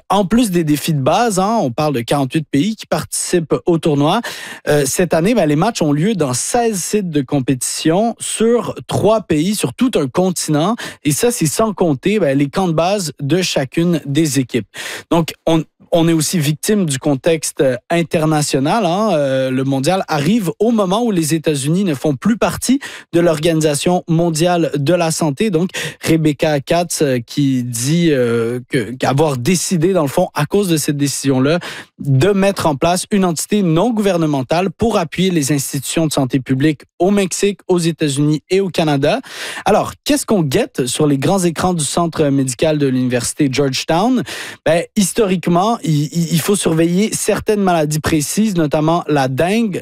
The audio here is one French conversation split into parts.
En plus des défis de base, on parle de 48 pays qui participent au tournoi. Cette année, les matchs ont lieu dans 16 sites de compétition sur 3 pays, sur tout un continent. Et ça, c'est sans compter les camps de base de chacune des équipes. Donc, on est aussi victime du contexte international. Le mondial arrive au moment où les États-Unis ne font plus partie de l'Organisation mondiale de la santé. Donc, Rebecca Katz qui dit qu'avoir décidé, dans le fond, à cause de cette décision-là, de mettre en place une entité non gouvernementale pour appuyer les institutions de santé publique au Mexique, aux États-Unis et au Canada. Alors, qu'est-ce qu'on guette sur les grands écrans du centre médical de l'Université Georgetown? Historiquement, il faut surveiller certaines maladies précises, notamment la dengue,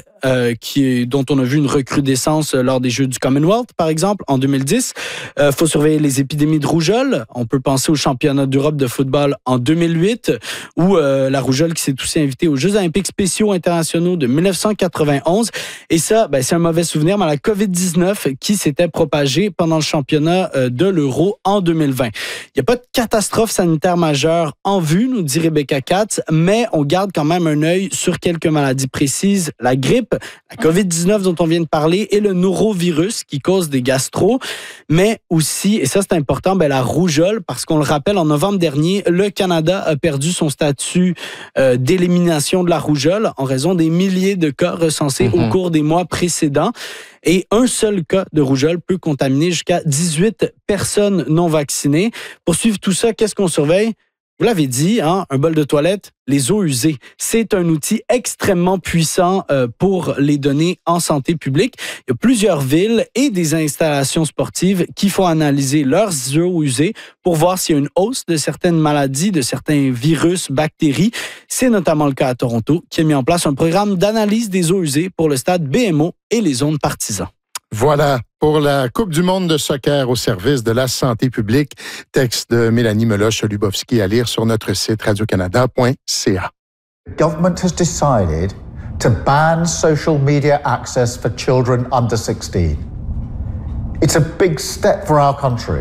dont on a vu une recrudescence lors des Jeux du Commonwealth, par exemple, en 2010. Il faut surveiller les épidémies de rougeole. On peut penser au championnat d'Europe de football en 2008, ou la rougeole qui s'est aussi invitée aux Jeux olympiques spéciaux internationaux de 1991. Et ça, c'est un mauvais souvenir, mais la COVID-19 qui s'était propagée pendant le championnat de l'Euro en 2020. Il n'y a pas de catastrophe sanitaire majeure en vue, nous dit Rebecca Katz, mais on garde quand même un œil sur quelques maladies précises, la grippe, la COVID-19 dont on vient de parler et le norovirus qui cause des gastro, mais aussi, et ça c'est important, la rougeole, parce qu'on le rappelle, en novembre dernier, le Canada a perdu son statut d'élimination de la rougeole en raison des milliers de cas recensés au cours des mois précédents. Et un seul cas de rougeole peut contaminer jusqu'à 18 personnes non vaccinées. Pour suivre tout ça, qu'est-ce qu'on surveille? Vous l'avez dit, un bol de toilette, les eaux usées. C'est un outil extrêmement puissant pour les données en santé publique. Il y a plusieurs villes et des installations sportives qui font analyser leurs eaux usées pour voir s'il y a une hausse de certaines maladies, de certains virus, bactéries. C'est notamment le cas à Toronto, qui a mis en place un programme d'analyse des eaux usées pour le stade BMO et les zones partisans. Voilà pour la Coupe du monde de soccer au service de la santé publique. Texte de Mélanie Meloche-Lubowski à lire sur notre site radiocanada.ca. The government has decided to ban social media access for children under 16. It's a big step for our country.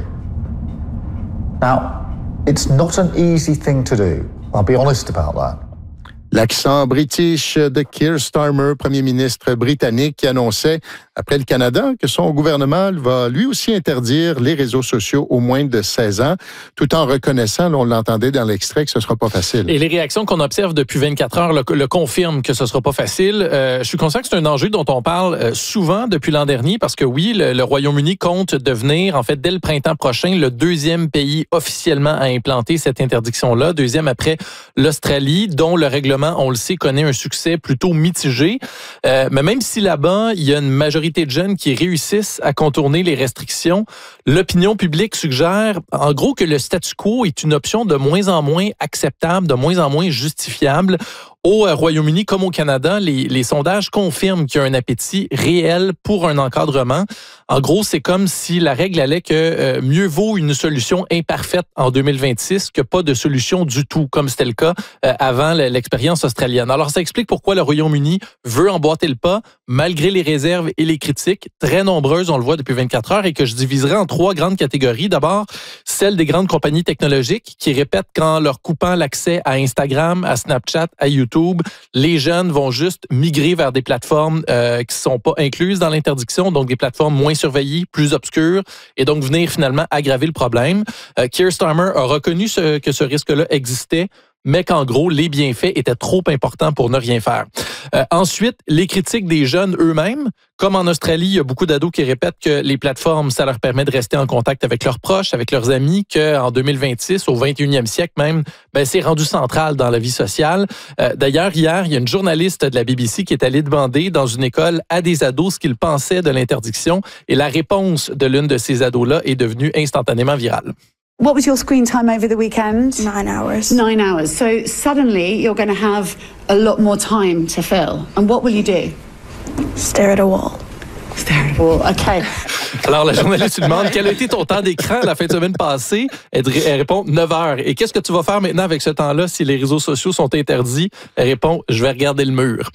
Now, it's not an easy thing to do. I'll be honest about that. L'accent british de Keir Starmer, premier ministre britannique, qui annonçait, après le Canada, que son gouvernement va lui aussi interdire les réseaux sociaux aux moins de 16 ans, tout en reconnaissant, on l'entendait dans l'extrait, que ce ne sera pas facile. Et les réactions qu'on observe depuis 24 heures le confirment que ce ne sera pas facile. Je suis conscient que c'est un enjeu dont on parle souvent depuis l'an dernier, parce que oui, le Royaume-Uni compte devenir, en fait, dès le printemps prochain, le deuxième pays officiellement à implanter cette interdiction-là, deuxième après l'Australie, dont le règlement, on le sait, connaît un succès plutôt mitigé. Mais même si là-bas, il y a une majorité de jeunes qui réussissent à contourner les restrictions, l'opinion publique suggère, en gros, que le statu quo est une option de moins en moins acceptable, de moins en moins justifiable. Au Royaume-Uni comme au Canada, les sondages confirment qu'il y a un appétit réel pour un encadrement. En gros, c'est comme si la règle allait que mieux vaut une solution imparfaite en 2026 que pas de solution du tout, comme c'était le cas avant l'expérience australienne. Alors, ça explique pourquoi le Royaume-Uni veut emboîter le pas, malgré les réserves et les critiques, très nombreuses, on le voit depuis 24 heures, et que je diviserai en 3 grandes catégories. D'abord, celle des grandes compagnies technologiques qui répètent qu'en leur coupant l'accès à Instagram, à Snapchat, à YouTube, les jeunes vont juste migrer vers des plateformes qui ne sont pas incluses dans l'interdiction, donc des plateformes moins surveillées, plus obscures, et donc venir finalement aggraver le problème. Keir Starmer a reconnu que ce risque-là existait, mais qu'en gros, les bienfaits étaient trop importants pour ne rien faire. Ensuite, les critiques des jeunes eux-mêmes. Comme en Australie, il y a beaucoup d'ados qui répètent que les plateformes, ça leur permet de rester en contact avec leurs proches, avec leurs amis, qu'en 2026, au 21e siècle même, c'est rendu central dans la vie sociale. D'ailleurs, hier, il y a une journaliste de la BBC qui est allée demander dans une école à des ados ce qu'ils pensaient de l'interdiction, et la réponse de l'une de ces ados-là est devenue instantanément virale. What was your screen time over the weekend? 9 hours. 9 hours. So suddenly you're going to have a lot more time to fill. And what will you do? Stare at a wall. Stare at a wall. Okay. Alors, la journaliste lui demande quel a été ton temps d'écran la fin de semaine passée. Elle répond 9 heures. Et qu'est-ce que tu vas faire maintenant avec ce temps-là si les réseaux sociaux sont interdits? Elle répond, je vais regarder le mur.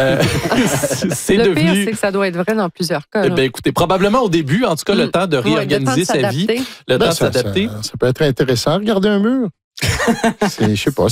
C'est le pire, c'est que ça doit être vrai dans plusieurs cas. Écoutez, probablement au début, en tout cas, le temps de réorganiser sa vie, le temps de s'adapter. Ça peut être intéressant, regarder un mur. Je sais pas.